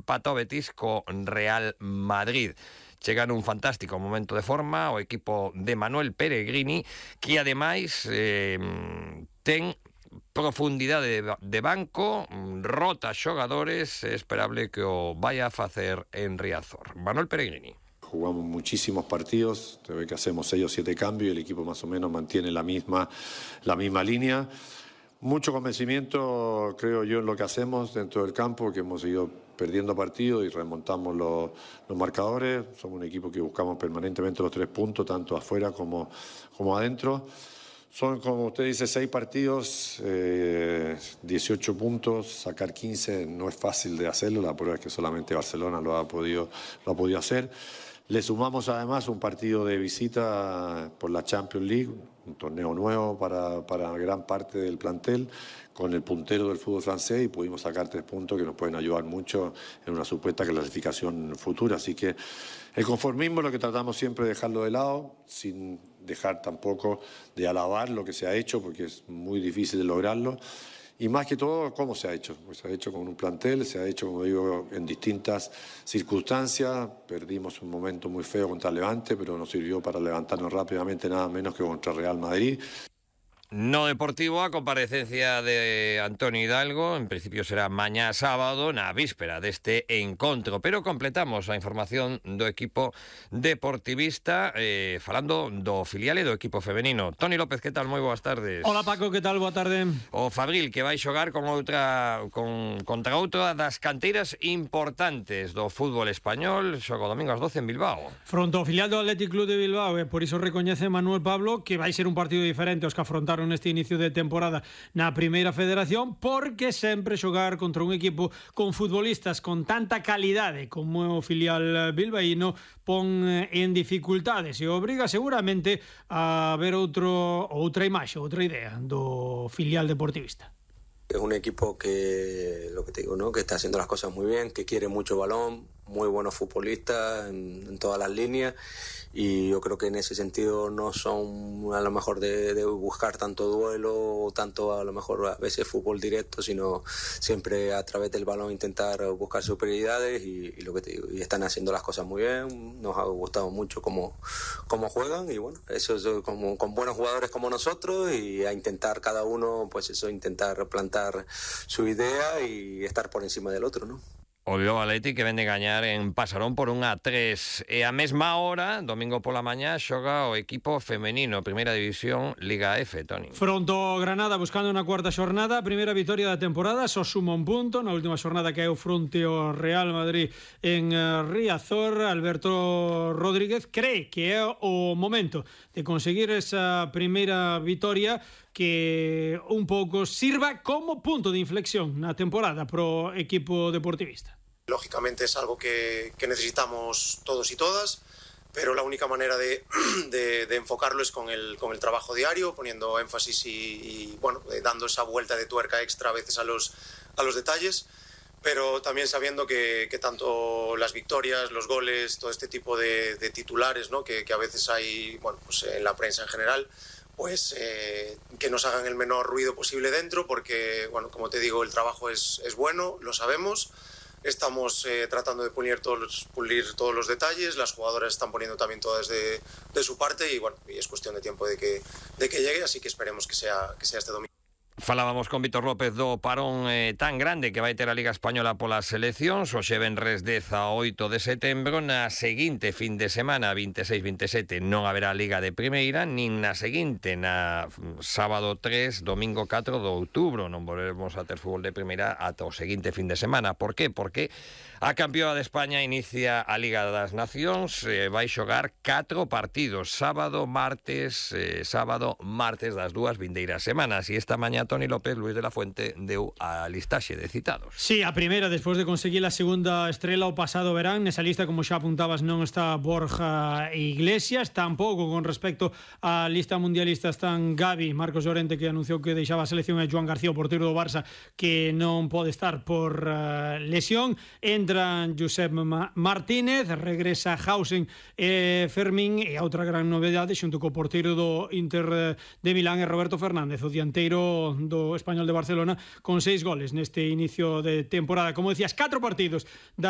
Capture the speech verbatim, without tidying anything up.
empata o Betis co Real Madrid. Chega nun fantástico momento de forma o equipo de Manuel Pellegrini, que ademais eh, ten profundidade de banco, rota xogadores, é esperable que o vaya a facer en Riazor. Manuel Pellegrini. Jugamos muchísimos partidos, se ve que hacemos seis o siete cambios y el equipo más o menos mantiene la misma, la misma línea. Mucho convencimiento, creo yo, en lo que hacemos dentro del campo, que hemos ido perdiendo partidos y remontamos los, los marcadores. Somos un equipo que buscamos permanentemente los tres puntos, tanto afuera como, como adentro. Son, como usted dice, seis partidos, eh, dieciocho puntos, sacar quince no es fácil de hacerlo, la prueba es que solamente Barcelona lo ha podido, lo ha podido hacer. Le sumamos además un partido de visita por la Champions League, un torneo nuevo para, para gran parte del plantel, con el puntero del fútbol francés, y pudimos sacar tres puntos que nos pueden ayudar mucho en una supuesta clasificación futura. Así que el conformismo es lo que tratamos siempre de dejarlo de lado, sin dejar tampoco de alabar lo que se ha hecho, porque es muy difícil de lograrlo. Y más que todo, ¿cómo se ha hecho? Pues se ha hecho con un plantel, se ha hecho, como digo, en distintas circunstancias. Perdimos un momento muy feo contra Levante, pero nos sirvió para levantarnos rápidamente, nada menos que contra Real Madrid. No deportivo, a comparecencia de Antonio Hidalgo, en principio será mañá sábado, na víspera deste encontro, pero completamos a información do equipo deportivista eh, falando do filial e do equipo femenino. Toni López, que tal? Moi boas tardes. Hola Paco, que tal? Boa tarde. O Fabril, que vai xogar con outra con, contra outra das canteiras importantes do fútbol español, xoga o domingo ás doce en Bilbao. Fronto ao filial do Athletic Club de Bilbao, e por iso recoñece Manuel Pablo que vai ser un partido diferente aos que afrontaron neste inicio de temporada na Primeira Federación, porque sempre xogar contra un equipo con futbolistas con tanta calidade como o filial bilbaíno pon en dificultades e obriga seguramente a ver outro outra imaxe, outra idea do filial deportivista. Es un equipo que, lo que te digo, ¿no? Que está haciendo las cosas muy bien, que quiere mucho balón, muy buenos futbolistas en, en todas las líneas, y yo creo que en ese sentido no son a lo mejor de, de buscar tanto duelo o tanto a lo mejor a veces fútbol directo, sino siempre a través del balón intentar buscar superioridades, y, y lo que te digo, y están haciendo las cosas muy bien. Nos ha gustado mucho cómo, cómo juegan, y bueno, eso es como, con buenos jugadores como nosotros, y a intentar cada uno, pues eso, intentar plantar su idea y estar por encima del otro, ¿no? O Bilbao Athletic, que vende gañar en Pasarón por un a tres. E a mesma hora, domingo pola mañá, xoga o equipo femenino, Primeira División, Liga F, Toni. Fronto Granada, buscando unha cuarta xornada, primeira vitoria da temporada, só suma un punto na última xornada que é o fronte ao Real Madrid en Riazor. Alberto Rodríguez cree que é o momento de conseguir esa primeira vitoria que un pouco sirva como punto de inflexión na temporada pro equipo deportivista. Lógicamente es algo que, que necesitamos todos y todas, pero la única manera de, de, de enfocarlo es con el, con el trabajo diario, poniendo énfasis y, y bueno, dando esa vuelta de tuerca extra a veces a los, a los detalles, pero también sabiendo que, que tanto las victorias, los goles, todo este tipo de, de titulares, ¿no? que, que a veces hay, bueno, pues en la prensa en general, pues eh, que nos hagan el menor ruido posible dentro, porque, bueno, como te digo, el trabajo es, es bueno, lo sabemos. Estamos eh, tratando de pulir todos, los, pulir todos los detalles, las jugadoras están poniendo también todas de, de su parte, y bueno, y es cuestión de tiempo de que, de que llegue, así que esperemos que sea, que sea este domingo. Falábamos con Víctor López do parón eh, tan grande que vai ter a Liga Española polas seleccións. Hoxe venres dezaoito de setembro, na seguinte fin de semana, vinte e seis vinte e sete, non haberá Liga de Primeira, nin na seguinte, na sábado tres, domingo catro de outubro. Non volveremos a ter fútbol de Primeira ata o seguinte fin de semana. Por qué? Porque a campeona de España inicia a Liga das Nacións, eh, vai xogar catro partidos, sábado, martes, eh, sábado, martes das dúas vindeiras semanas, e esta mañá Toni López, Luis de la Fuente deu a listaxe de citados. Sí, a primeira, despois de conseguir a segunda estrela o pasado verán. Nesa lista, como xa apuntabas, non está Borja Iglesias, tampouco con respecto á lista mundialista están Gavi, Marcos Llorente, que anunciou que deixaba a selección, e Joan García, o porteiro do Barça, que non pode estar por uh, lesión. Entran Josep Ma- Martínez, regresa Hausen e Fermín, e a outra gran novedade xunto co porteiro do Inter de Milán é Roberto Fernández, o dianteiro do Español de Barcelona, con seis goles neste inicio de temporada. Como decías, catro partidos da